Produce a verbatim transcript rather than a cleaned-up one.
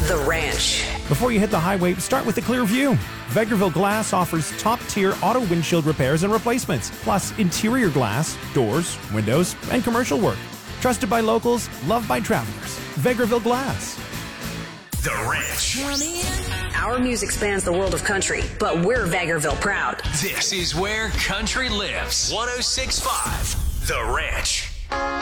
The Ranch. Before you hit the highway, start with a clear view. Vegreville Glass offers top-tier auto windshield repairs and replacements, plus interior glass, doors, windows, and commercial work. Trusted by locals, loved by travelers. Vegreville Glass. The Ranch. Our music spans the world of country, but we're Vegreville proud. This is where country lives. one oh six point five The Ranch.